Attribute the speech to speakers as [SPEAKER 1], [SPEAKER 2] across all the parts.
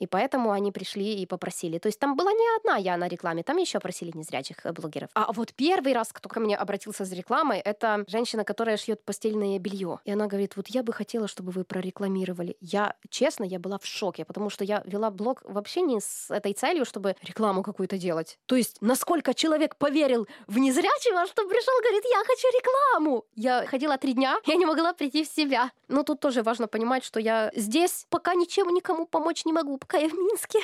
[SPEAKER 1] И поэтому они пришли и попросили. То есть там была не одна я на рекламе, там еще просили незрячих блогеров. А вот первый раз, кто ко мне обратился за рекламой, это женщина, которая шьет постельное белье. И она говорит, вот я бы хотела, чтобы вы прорекламировали. Честно, я была в шоке, потому что я вела блог вообще не с этой целью, чтобы рекламу какую-то делать. То есть насколько человек поверил в незрячего, что пришел, говорит, я хочу рекламу. Я ходила 3 дня, я не могла прийти в себя. Но тут тоже важно понимать, что я здесь пока ничем никому помочь не могу, пока я в Минске.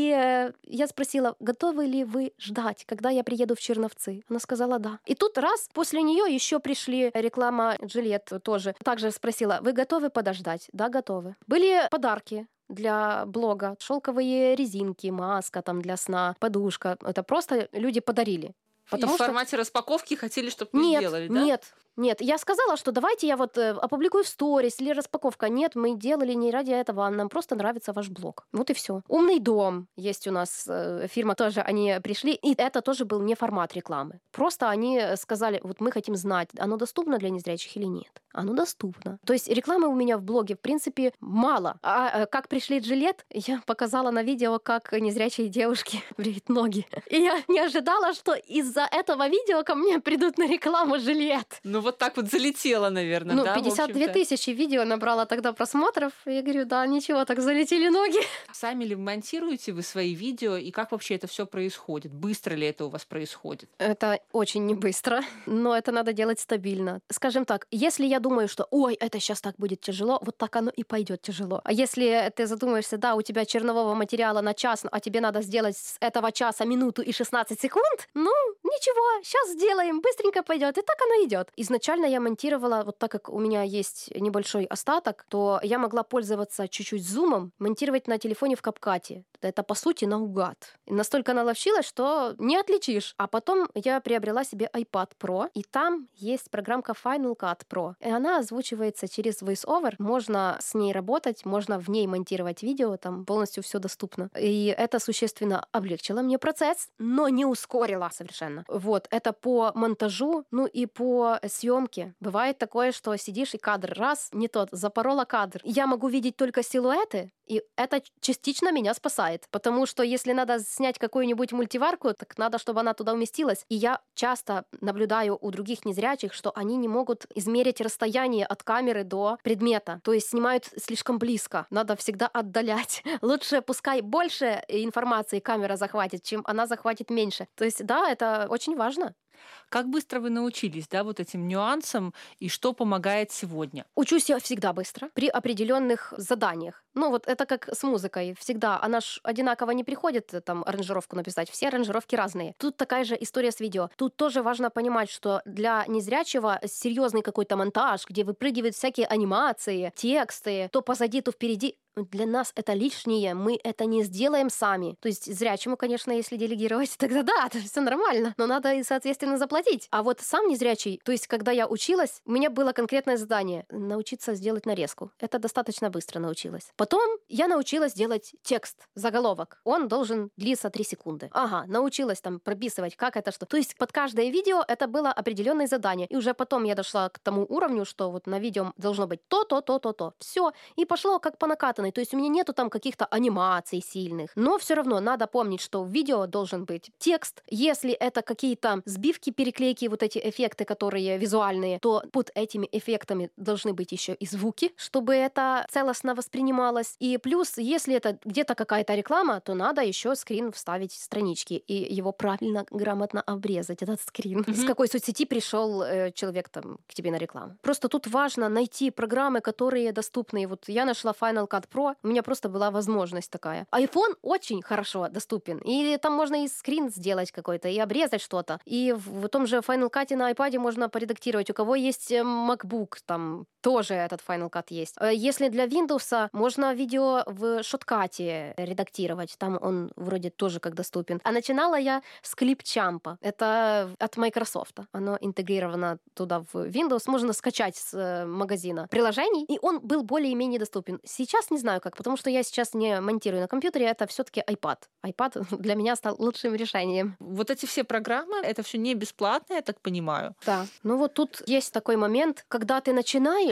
[SPEAKER 1] И я спросила, готовы ли вы ждать, когда я приеду в Черновцы? Она сказала, да. И тут раз, после нее еще пришли реклама Gillette тоже. Также спросила, вы готовы подождать? Да, готовы. Были подарки для блога. Шелковые резинки, маска там для сна, подушка. Это просто люди подарили.
[SPEAKER 2] И в формате распаковки хотели, чтобы вы сделали, да?
[SPEAKER 1] Нет, я сказала, что давайте я вот опубликую в сторис или распаковка. Нет, мы делали не ради этого, нам просто нравится ваш блог. Вот и все. Умный дом есть у нас, фирма тоже, они пришли, и это тоже был не формат рекламы. Просто они сказали, вот мы хотим знать, оно доступно для незрячих или нет. Оно доступно. То есть рекламы у меня в блоге, в принципе, мало. А как пришли Gillette, я показала на видео, как незрячие девушки бреют ноги. И я не ожидала, что из-за этого видео ко мне придут на рекламу Gillette.
[SPEAKER 2] Ну, вот так вот залетело, наверное, да?
[SPEAKER 1] 52 тысячи видео набрала тогда просмотров. Я говорю, да, ничего, так залетели ноги.
[SPEAKER 2] Сами ли монтируете вы свои видео, и как вообще это все происходит? Быстро ли это у вас происходит?
[SPEAKER 1] Это очень не быстро, но это надо делать стабильно. Скажем так, если я думаю, что, ой, это сейчас так будет тяжело, вот так оно и пойдет тяжело. А если ты задумаешься, да, у тебя чернового материала на час, а тебе надо сделать с этого часа минуту и 16 секунд, ну, ничего, сейчас сделаем, быстренько пойдет, и так оно идет. Изначально я монтировала, вот так как у меня есть небольшой остаток, то я могла пользоваться чуть-чуть зумом, монтировать на телефоне в CapCut. Это, по сути, наугад. И настолько наловчилась, что не отличишь. А потом я приобрела себе iPad Pro, и там есть программка Final Cut Pro. И она озвучивается через VoiceOver. Можно с ней работать, можно в ней монтировать видео, там полностью все доступно. И это существенно облегчило мне процесс, но не ускорило совершенно. Вот, это по монтажу, ну и по съемке. Бывает такое, что сидишь и кадр раз, не тот, запорола кадр. Я могу видеть только силуэты, и это частично меня спасает, потому что если надо снять какую-нибудь мультиварку, так надо, чтобы она туда уместилась. И я часто наблюдаю у других незрячих, что они не могут измерить расстояние от камеры до предмета, то есть снимают слишком близко. Надо всегда отдалять. Лучше пускай больше информации камера захватит, чем она захватит меньше. То есть да, это очень важно.
[SPEAKER 2] Как быстро вы научились, да, вот этим нюансам, и что помогает сегодня?
[SPEAKER 1] Учусь я всегда быстро, при определенных заданиях. Ну вот это как с музыкой. Всегда она ж одинаково не приходит там аранжировку написать. Все аранжировки разные. Тут такая же история с видео. Тут тоже важно понимать, что для незрячего серьезный какой-то монтаж, где выпрыгивают всякие анимации, тексты, то позади, то впереди, для нас это лишнее, мы это не сделаем сами. То есть зрячему, конечно, если делегировать, тогда да, это все нормально, но надо и, соответственно, заплатить. А вот сам незрячий, то есть когда я училась, у меня было конкретное задание — научиться сделать нарезку. Это достаточно быстро научилась. Потом я научилась делать текст, заголовок. Он должен длиться 3 секунды. Ага, научилась там прописывать, как это что. То есть под каждое видео это было определенное задание. И уже потом я дошла к тому уровню, что вот на видео должно быть то. Все. И пошло как по накатанной. То есть у меня нету там каких-то анимаций сильных. Но все равно надо помнить, что в видео должен быть текст. Если это какие-то сбивки, переклейки, вот эти эффекты, которые визуальные, то под этими эффектами должны быть еще и звуки, чтобы это целостно воспринималось. И плюс, если это где-то какая-то реклама, то надо еще скрин вставить странички и его правильно, грамотно обрезать, этот скрин. С какой соцсети пришел человек там к тебе на рекламу. Просто тут важно найти программы, которые доступны. Вот я нашла Final Cut Pro, у меня просто была возможность такая. iPhone очень хорошо доступен. И там можно и скрин сделать какой-то, и обрезать что-то. И в том же Final Cut на iPad можно поредактировать. У кого есть MacBook, там тоже этот Final Cut есть. Если для Windows, можно видео в шоткате редактировать. Там он вроде тоже как доступен. А начинала я с Clipchamp. Это от Microsoft. Оно интегрировано туда в Windows. Можно скачать с магазина приложений, и он был более-менее доступен. Сейчас не знаю как, потому что я сейчас не монтирую на компьютере, это все-таки iPad. iPad для меня стал лучшим решением.
[SPEAKER 2] Вот эти все программы, это все не бесплатно, я так понимаю.
[SPEAKER 1] Да. Ну вот тут есть такой момент, когда ты начинаешь,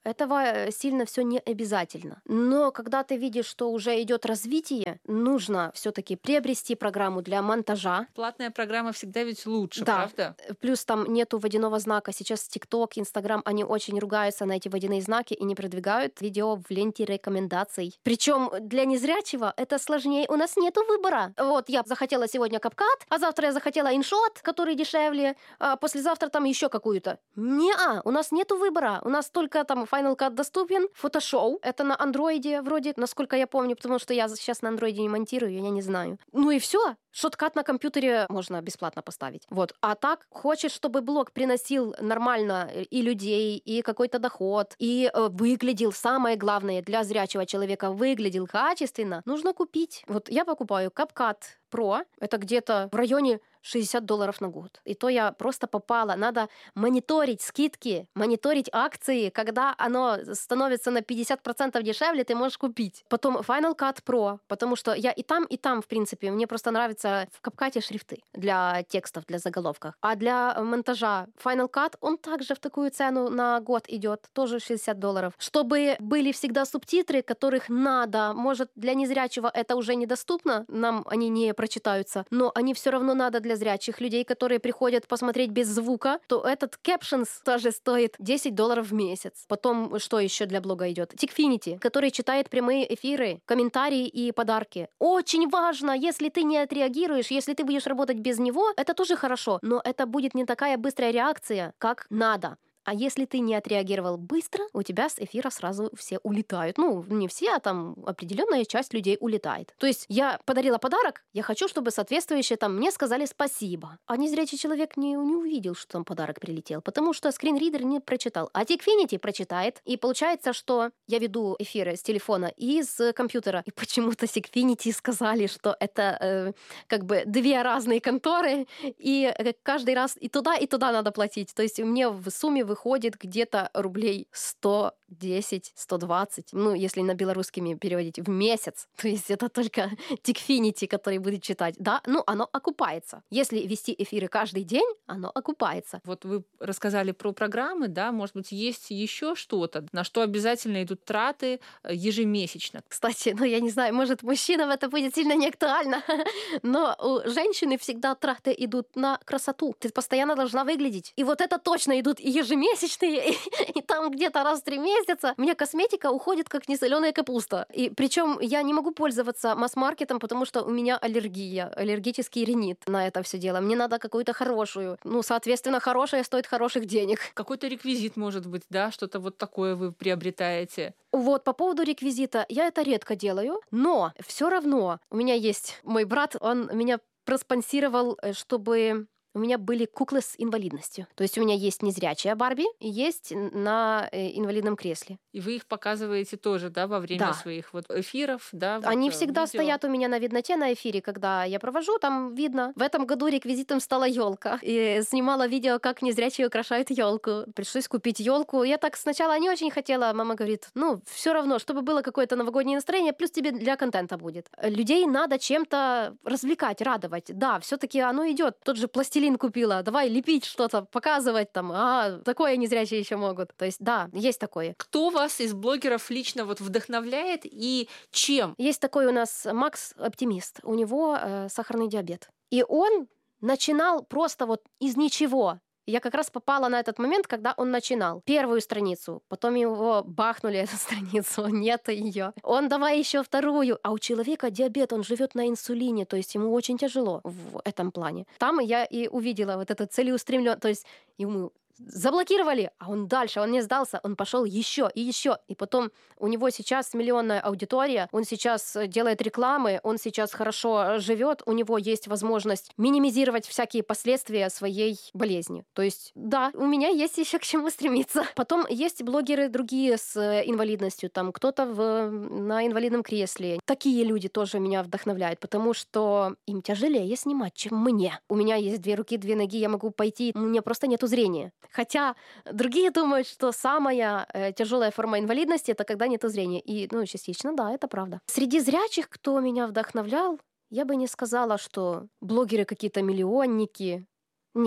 [SPEAKER 1] этого сильно все не обязательно. Но когда ты видишь, что уже идет развитие, нужно все-таки приобрести программу для монтажа.
[SPEAKER 2] Платная программа всегда ведь лучше,
[SPEAKER 1] Да.
[SPEAKER 2] правда?
[SPEAKER 1] Плюс там нету водяного знака. Сейчас TikTok, Instagram, они очень ругаются на эти водяные знаки и не продвигают видео в ленте рекомендаций. Причем для незрячего это сложнее. У нас нету выбора. Вот я захотела сегодня CapCut, а завтра я захотела InShot, который дешевле, а послезавтра там еще какую-то. Не-а, у нас нету выбора. У нас только там Final Cut доступен, Photoshop, это на андроиде вроде, насколько я помню, потому что я сейчас на андроиде не монтирую, я не знаю. Ну и все. Шоткат на компьютере можно бесплатно поставить. Вот. А так, хочешь, чтобы блог приносил нормально и людей, и какой-то доход, и выглядел, самое главное, для зрячего человека, выглядел качественно, нужно купить. Вот я покупаю CapCut Pro, это где-то в районе $60 на год. И то я просто попала. Надо мониторить скидки, мониторить акции. Когда оно становится на 50% дешевле, ты можешь купить. Потом Final Cut Pro, потому что я и там, в принципе, мне просто нравятся в CapCut шрифты для текстов, для заголовков. А для монтажа Final Cut, он также в такую цену на год идет, тоже $60. Чтобы были всегда субтитры, которых надо. Может, для незрячего это уже недоступно, нам они не прочитаются, но они все равно надо для зрячих людей, которые приходят посмотреть без звука, то этот Captions тоже стоит $10 в месяц. Потом, что еще для блога идет? Tikfinity, который читает прямые эфиры, комментарии и подарки. Очень важно, если ты не отреагируешь, если ты будешь работать без него, это тоже хорошо, но это будет не такая быстрая реакция, как надо. А если ты не отреагировал быстро, у тебя с эфира сразу все улетают. Ну, не все, а там определенная часть людей улетает. То есть я подарила подарок, я хочу, чтобы соответствующие там мне сказали спасибо. А незрячий человек не увидел, что там подарок прилетел, потому что скринридер не прочитал. А Tikfinity прочитает. И получается, что я веду эфиры с телефона и с компьютера. И почему-то Tikfinity сказали, что это как бы две разные конторы, и каждый раз и туда надо платить. То есть мне в сумме выходит где-то рублей 110, 120, ну, если на белорусскими переводить, в месяц. То есть это только Tikfinity, который будет читать. Да, ну, оно окупается. Если вести эфиры каждый день, оно окупается.
[SPEAKER 2] Вот вы рассказали про программы, да, может быть, есть еще что-то, на что обязательно идут траты ежемесячно.
[SPEAKER 1] Кстати, ну, я не знаю, может, мужчинам это будет сильно не актуально, но у женщины всегда траты идут на красоту. Ты постоянно должна выглядеть. И вот это точно идут и ежемесячные, и там где-то раз в 3 месяца у меня косметика уходит как несоленая капуста. И причем я не могу пользоваться масс-маркетом, потому что у меня аллергия, аллергический ринит на это все дело. Мне надо какую-то хорошую. Ну, соответственно, хорошая стоит хороших денег.
[SPEAKER 2] Какой-то реквизит, может быть, да, что-то вот такое вы приобретаете.
[SPEAKER 1] Вот, по поводу реквизита, я это редко делаю, но все равно у меня есть мой брат, он меня проспонсировал, чтобы у меня были куклы с инвалидностью. То есть у меня есть незрячая Барби и есть на инвалидном кресле.
[SPEAKER 2] И вы их показываете тоже, да, во время своих вот эфиров, да?
[SPEAKER 1] Они
[SPEAKER 2] вот,
[SPEAKER 1] всегда
[SPEAKER 2] видео.
[SPEAKER 1] стоят у меня на видноте на эфире, когда я провожу, там видно. В этом году реквизитом стала елка. И снимала видео, как незрячие украшают елку. Пришлось купить елку. Я так сначала не очень хотела. Мама говорит, ну, все равно, чтобы было какое-то новогоднее настроение, плюс тебе для контента будет. Людей надо чем-то развлекать, радовать. Да, все-таки оно идет. Тот же пластилин купила, давай лепить что-то, показывать там, такое незрячие еще могут. То есть, да, есть такое.
[SPEAKER 2] Кто вас из блогеров лично вот вдохновляет и чем?
[SPEAKER 1] Есть такой у нас Макс Оптимист, у него сахарный диабет. И он начинал просто вот из ничего. Я как раз попала на этот момент, когда он начинал первую страницу, потом его бахнули эту страницу, нет ее. Он давай еще вторую, а у человека диабет, он живет на инсулине, то есть ему очень тяжело в этом плане. Там я и увидела вот это целеустремлённое, то есть ему заблокировали, а он дальше, он не сдался, он пошел еще, и потом у него сейчас миллионная аудитория, он сейчас делает рекламы, он сейчас хорошо живет, у него есть возможность минимизировать всякие последствия своей болезни. То есть, да, у меня есть еще к чему стремиться. Потом есть блогеры другие с инвалидностью, там кто-то на инвалидном кресле. Такие люди тоже меня вдохновляют, потому что им тяжелее снимать, чем мне. У меня есть 2 руки, 2 ноги, я могу пойти, у меня просто нету зрения. Хотя другие думают, что самая тяжелая форма инвалидности — это когда нет зрения. И, ну, частично, да, это правда. Среди зрячих, кто меня вдохновлял, я бы не сказала, что блогеры какие-то миллионники. Не,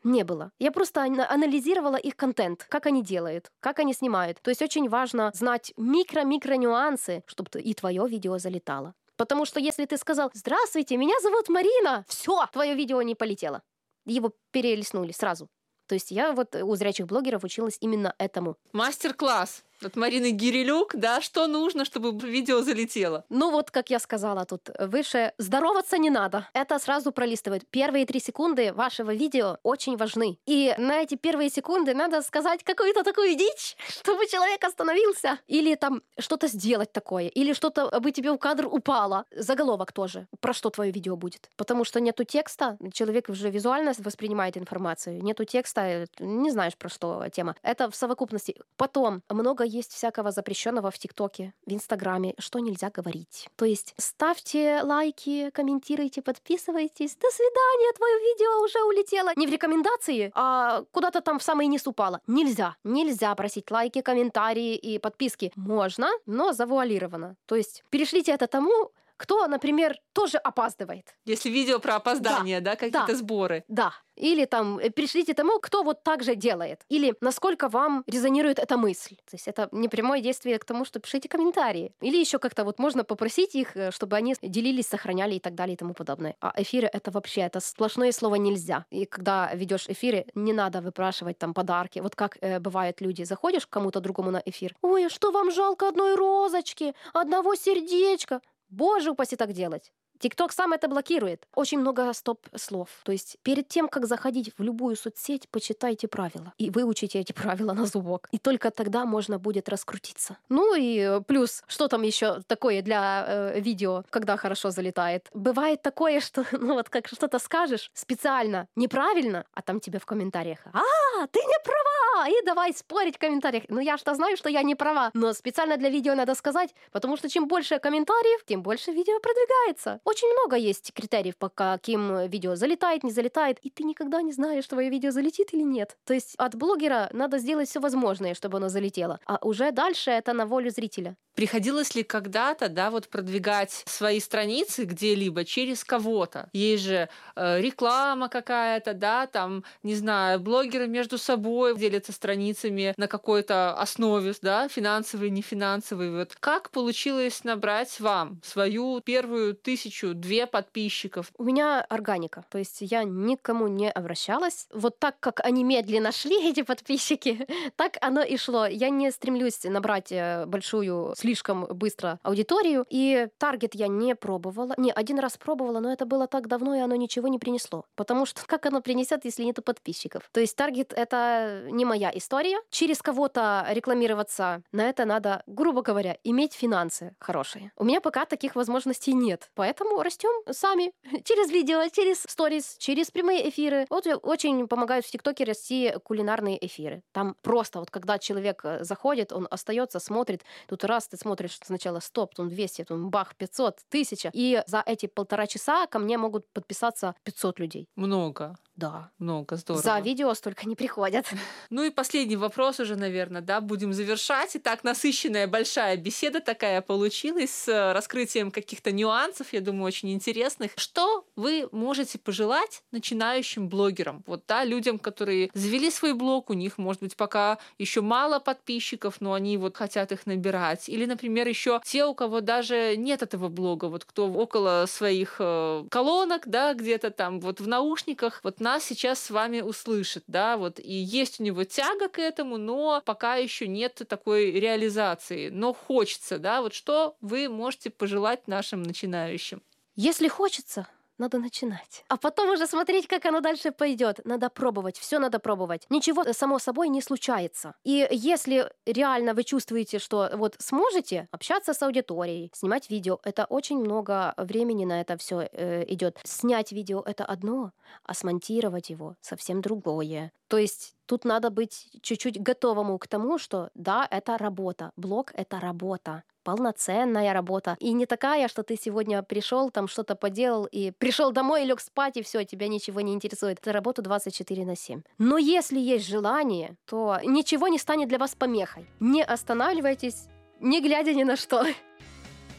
[SPEAKER 1] Не было. Я просто анализировала их контент, как они делают, как они снимают. То есть очень важно знать микро-микро нюансы, чтобы и твое видео залетало. Потому что если ты сказал «Здравствуйте, меня зовут Марина», все, твое видео не полетело. Его перелистнули сразу. То есть я вот у зрячих блогеров училась именно этому.
[SPEAKER 2] Мастер-класс от Марины Гирилюк, да, что нужно, чтобы видео залетело?
[SPEAKER 1] Ну вот, как я сказала тут выше, здороваться не надо. Это сразу пролистывает. Первые 3 секунды вашего видео очень важны. И на эти первые секунды надо сказать какую-то такую дичь, чтобы человек остановился. Или там что-то сделать такое. Или что-то бы тебе в кадр упало. Заголовок тоже. Про что твое видео будет. Потому что нету текста, человек уже визуально воспринимает информацию. Нету текста, не знаешь, про что тема. Это в совокупности. Потом много есть всякого запрещенного в ТикТоке, в Инстаграме, что нельзя говорить. То есть ставьте лайки, комментируйте, подписывайтесь. До свидания, твое видео уже улетело. Не в рекомендации, а куда-то там в самый низ упало. Нельзя. Нельзя просить лайки, комментарии и подписки. Можно, но завуалировано. То есть перешлите это тому, кто, например, тоже опаздывает.
[SPEAKER 2] Если видео про опоздание, да, какие-то сборы.
[SPEAKER 1] Да. Или там пришлите тому, кто вот так же делает. Или насколько вам резонирует эта мысль. То есть это не прямое действие к тому, что пишите комментарии. Или еще как-то вот можно попросить их, чтобы они делились, сохраняли и так далее и тому подобное. А эфиры — это вообще, это сплошное слово «нельзя». И когда ведешь эфиры, не надо выпрашивать там подарки. Вот как бывает люди, заходишь к кому-то другому на эфир. «Ой, а что вам жалко одной розочки, одного сердечка?» Боже упаси так делать. ТикТок сам это блокирует. Очень много стоп-слов. То есть перед тем, как заходить в любую соцсеть, почитайте правила. И выучите эти правила на зубок. И только тогда можно будет раскрутиться. Ну и плюс, что там еще такое для видео, когда хорошо залетает? Бывает такое, что ну вот как что-то скажешь специально неправильно, а там тебе в комментариях ты не права! И давай спорить в комментариях. Ну я что знаю, что я не права. Но специально для видео надо сказать, потому что чем больше комментариев, тем больше видео продвигается. Очень много есть критериев, по каким видео залетает, не залетает, и ты никогда не знаешь, твое видео залетит или нет. То есть от блогера надо сделать все возможное, чтобы оно залетело, а уже дальше это на волю зрителя.
[SPEAKER 2] Приходилось ли когда-то, да, вот продвигать свои страницы где-либо через кого-то? Есть же реклама какая-то, да, там, не знаю, блогеры между собой делятся страницами на какой-то основе, да, финансовый, нефинансовый. Вот как получилось набрать вам свою первую 1000-2 подписчиков?
[SPEAKER 1] У меня органика, то есть я никому не обращалась. Вот так, как они медленно шли, эти подписчики, так оно и шло. Я не стремлюсь набрать большую слишком быстро аудиторию. И таргет я не пробовала. Не, один раз пробовала, но это было так давно, и оно ничего не принесло. Потому что как оно принесет, если нету подписчиков? То есть таргет — это не моя история. Через кого-то рекламироваться, на это надо, грубо говоря, иметь финансы хорошие. У меня пока таких возможностей нет. Поэтому растем сами. Через видео, через сторис, через прямые эфиры. Вот очень помогают в ТикТоке расти кулинарные эфиры. Там просто вот когда человек заходит, он остается, смотрит. Тут раз ты смотришь сначала 100, потом 200, потом бах, 500, 1000. И за эти 1,5 часа ко мне могут подписаться 500 людей.
[SPEAKER 2] Много.
[SPEAKER 1] Да.
[SPEAKER 2] Много, здорово.
[SPEAKER 1] За видео столько не приходят.
[SPEAKER 2] Ну и последний вопрос уже, наверное, да, будем завершать. Итак, насыщенная большая беседа такая получилась с раскрытием каких-то нюансов, я думаю, очень интересных. Что вы можете пожелать начинающим блогерам? Вот, да, людям, которые завели свой блог, у них, может быть, пока еще мало подписчиков, но они вот хотят их набирать. Или, например, еще те, у кого даже нет этого блога, вот кто около своих колонок, да, где-то там вот в наушниках, вот нас сейчас с вами услышит, да, вот, и есть у него тяга к этому, но пока еще нет такой реализации, но хочется, да, вот что вы можете пожелать нашим начинающим?
[SPEAKER 1] Если хочется, надо начинать. А потом уже смотреть, как оно дальше пойдет. Надо пробовать, все надо пробовать. Ничего само собой не случается. И если реально вы чувствуете, что вот сможете общаться с аудиторией, снимать видео, это очень много времени на это все идет. Снять видео — это одно, а смонтировать его совсем другое. То есть тут надо быть чуть-чуть готовому к тому, что да, это работа. Блог — это работа. Полноценная работа. И не такая, что ты сегодня пришел, там что-то поделал, и пришел домой, лег спать, и все, тебя ничего не интересует. Это работа 24/7. Но если есть желание, то ничего не станет для вас помехой. Не останавливайтесь, не глядя ни на что.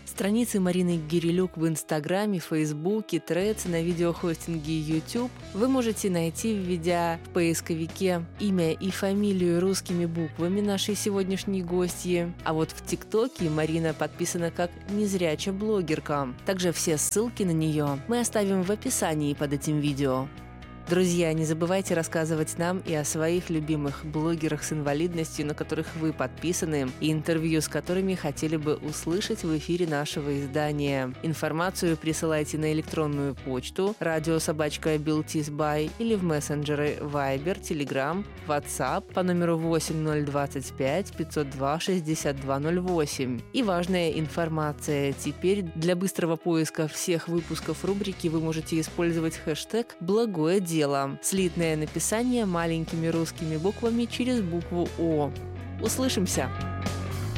[SPEAKER 2] Страницы Марины Гирилюк в Инстаграме, Фейсбуке, Threads, на видеохостинге YouTube вы можете найти, введя в поисковике имя и фамилию русскими буквами нашей сегодняшней гостьи. А вот в ТикТоке Марина подписана как незрячая блогерка. Также все ссылки на нее мы оставим в описании под этим видео. Друзья, не забывайте рассказывать нам и о своих любимых блогерах с инвалидностью, на которых вы подписаны, и интервью с которыми хотели бы услышать в эфире нашего издания. Информацию присылайте на электронную почту radio@biltis.by или в мессенджеры Viber, Telegram, WhatsApp по номеру 8025 502 6208. И важная информация. Теперь для быстрого поиска всех выпусков рубрики вы можете использовать хэштег «Благое дело». Слитное написание маленькими русскими буквами через букву О. Услышимся!